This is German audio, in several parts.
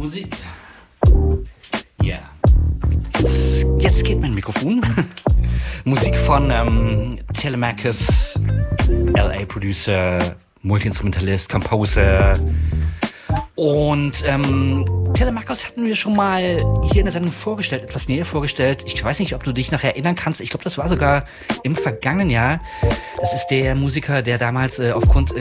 Musik. Ja. Jetzt geht mein Mikrofon. Musik von Telemachus, LA-Producer, Multi-Instrumentalist, Composer. Und Telemachus hatten wir schon mal hier in der Sendung vorgestellt, etwas näher vorgestellt. Ich weiß nicht, ob du dich noch erinnern kannst. Ich glaube, das war sogar im vergangenen Jahr. Das ist der Musiker, der damals aufgrund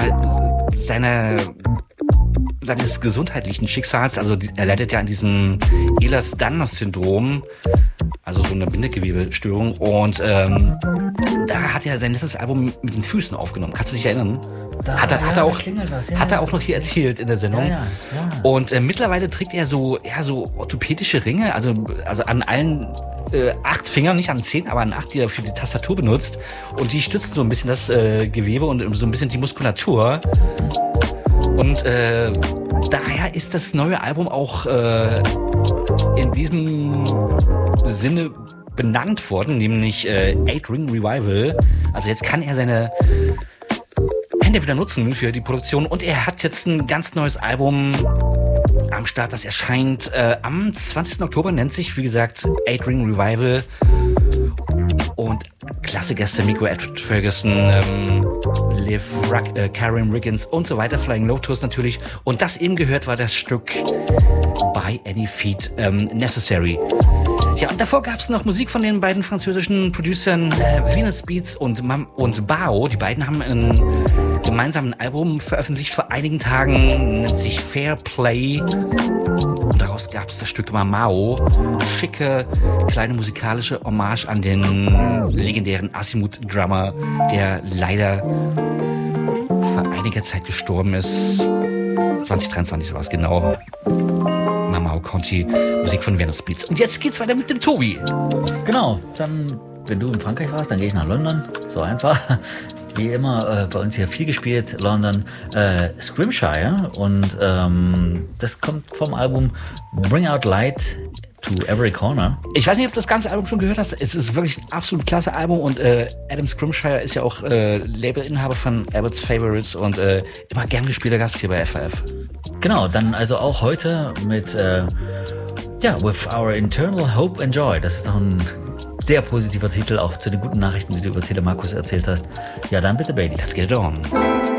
seines gesundheitlichen Schicksals, also er leidet ja an diesem Ehlers-Danlos-Syndrom, also so eine Bindegewebestörung, und da hat er sein letztes Album mit den Füßen aufgenommen. Kannst du dich erinnern? Hat er auch noch hier erzählt in der Sendung. Ja. Und mittlerweile trägt er so orthopädische Ringe, also an allen 8 Fingern, nicht an 10, aber an 8, die er für die Tastatur benutzt. Und die stützen so ein bisschen das Gewebe und so ein bisschen die Muskulatur. Und daher ist das neue Album auch in diesem Sinne benannt worden, nämlich 8 Ring Revival. Also jetzt kann er seine Hände wieder nutzen für die Produktion, und er hat jetzt ein ganz neues Album am Start, das erscheint am 20. Oktober, nennt sich, wie gesagt, 8 Ring Revival. Und klasse Gäste, Miko Edward Ferguson, Liv, Karen Riggins und so weiter, Flying Lotus natürlich. Und das eben gehört war das Stück By Any Feet Necessary. Ja, und davor gab es noch Musik von den beiden französischen Producern Venus Beats und Bao. Die beiden haben ein gemeinsamen Album veröffentlicht vor einigen Tagen, nennt sich Fair Play. Und daraus gab es das Stück Mamao. Schicke, kleine musikalische Hommage an den legendären Azimuth-Drummer, der leider vor einiger Zeit gestorben ist. 2023 war es genau. Mamao Conti, Musik von Venus Beats. Und jetzt geht's weiter mit dem Tobi. Genau, dann, wenn du in Frankreich warst, dann gehe ich nach London. So einfach. Wie immer, bei uns hier viel gespielt, London, Scrimshire. Und das kommt vom Album Bring Out Light to Every Corner. Ich weiß nicht, ob du das ganze Album schon gehört hast. Es ist wirklich ein absolut klasse Album, und Adam Scrimshire ist ja auch Labelinhaber von Abbott's Favorites und immer gern gespielter Gast hier bei FAF. Genau, dann also auch heute mit With Our Internal Hope and Joy. Das ist doch ein sehr positiver Titel, auch zu den guten Nachrichten, die du über Telemachus erzählt hast. Ja, dann bitte, Baby. Let's get it on.